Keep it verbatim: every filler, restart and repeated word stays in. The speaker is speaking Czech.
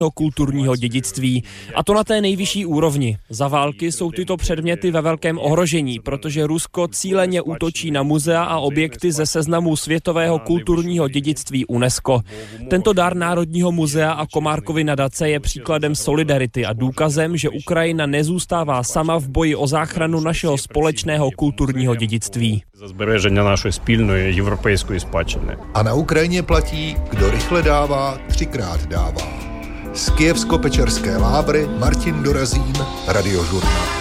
kulturního dědictví. A to na té nejvyšší úrovni. Za války jsou tyto předměty ve velkém ohrožení, protože Rusko cíleně útočí na muzea a objekty ze seznamu světového kulturního dědictví UNESCO. Tento dar Národního muzea a Komárkovy nadace je příkladem solidarity a důkazem, že Ukrajina nezůstává sama v boji o záchranu našeho společného kulturního dědictví. Za zberežení naší společné evropské spádčiny. A na Ukrajině platí, kdo rychle dává, třikrát dává. Z Kyjevsko-Pečerské Lábry Martin Dorazín, Radiožurnál.